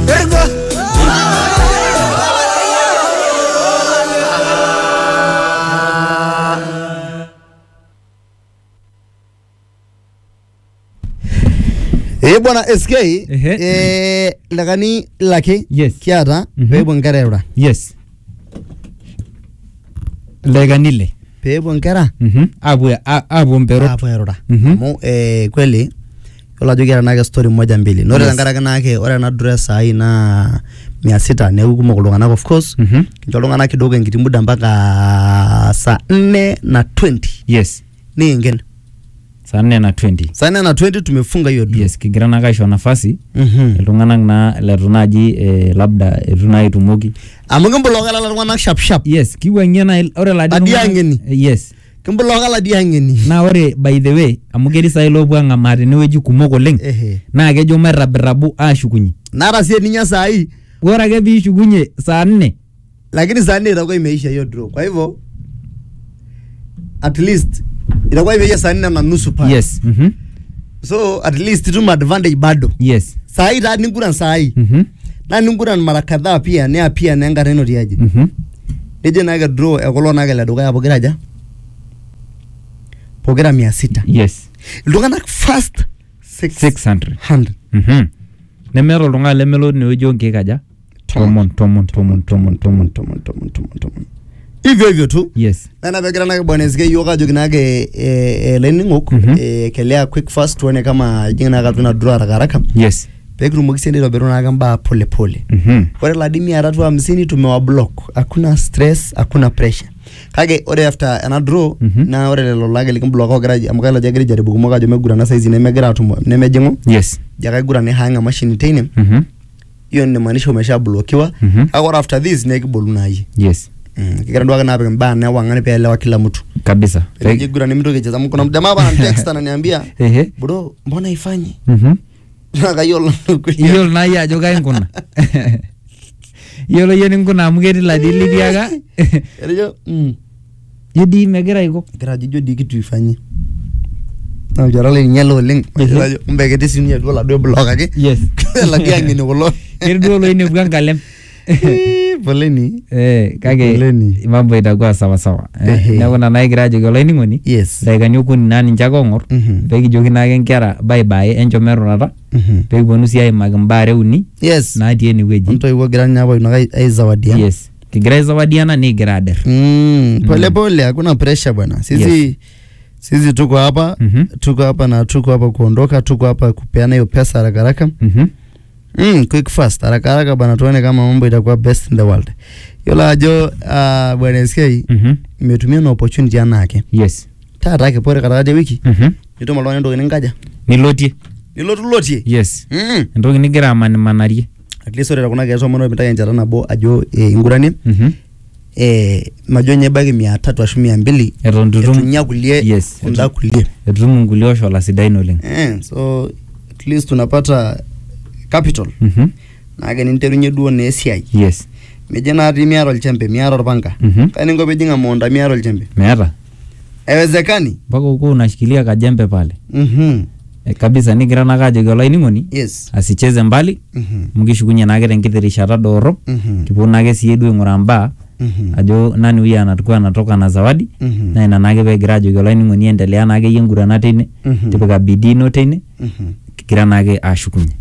Bwana SK lagani lake yes kiata bebo nkera yes leganile bebo nkera abu mperot abu erora mo kweli yola jogera na story moja mbili nore tangaraka nake ore na dress ai na 600 ne huko kulungana of course njolungana kidogo ngiti muda mpaka saa 4:20 yes ni ngene saa 4:20 tumefunga hiyo yes kigirana kaisho nafasi ilungana na letunaji labda etunai tumoki amungembologa la lungana sharp yes kiwengena ore la diangeni yes kimbologa la diangeni na ore by the way amugeri sai lobwanga mate neweji kumoko leng na kejo merabirabu ashukunyi nara sie ninya sai ora ke bi shukunye saa 4 lakini saa 4 itakuwa imeisha hiyo draw kwa hivyo at least itakuwa imeisha saa 4:30 pale yes so at least tu advantage bado yes saa hii ni ngura saa hii na ni ngura mara kadhaa pia nenga reno riaje nije naga draw ekolo naga la doga yapo giraja pogera 600 yes ilungana first 600 nemero lunga lemelo ne ojo ngekaja tomon hivyo tu yes na begera na bwana SK yoga joginage leningok kelea quick fast tuone kama jingana ka tuna draw haraka yes pekru mukisende robero na gamba pole ore ladimi 350 tumewa block hakuna stress hakuna pressure kage ore after ana draw na ore lelo lage likim block ogaraji amukala jagiri jaribu kumoka jo megura na size nemegera atumo nemejingo yes jaga gura ne hanga machine tene hiyo ni maanisha umesha blockiwa agora after this ne kibolu yi yes kigera ndo kana peke mbaya na wangane pia elewa kila mtu kabisa jigura ni mtu kicheza mkono jamaa bana text ananiambia bro mbona ifanyi nakayolo iyo na ya joga nguna yolo yeni nguna amugeri la dilidiaga erejo yedi megera iko gara jijo dikitu ifanyi na jarale nyelo leng mbegete sini dola do block ake yes la diangi ni wolo kirdo lo ine bwangalem poleni kage mambo itakuwa sawa na kuna naigira jogo lo ngoni yes daga nyuku nani njago ngor begi jogi na nkera bye enjo merunata begi bonusi ay magambare uni yes na die ni weji mto iwo gira nyabo ina ai zawadia yes kigira zawadiana ni grader pole hakuna pressure bwana sisi tuko hapa na tuko hapa kuondoka tuko hapa kupeana hiyo pesa haraka quick fast haraka bana tuone kama mambo itakuwa best in the world yola jo bwana SK imetumia na opportunity yanake yes tata yake pore karaje wiki nito malone ndo ningaja nilotie yes ndo nigira manarie at least ore kuna geso mono bitaya njara nabo ajo ingurani majonye bagi 300 ashu 200 etunya kulie yes unda kulie etumu ngulio shola sidaino leng so at least tunapata capital na gani nterunye duo ne siai yes mejena ati miaro alchembe miaro orpanga kani ngo bejinga monda miaro alchembe meata haiwezekani bako uko unashikilia kajembe pale kabisa nigira nakaje gola iningoni yes asicheze mbali mukishukunye nake tenkithirishata doro kipunake siyedu nguramba ajo nani huyu anatukua anatoka na zawadi na ina nake begira ajo gola iningoni endelea nake yengura natene tipika bidii no tene kigira nake ashukunye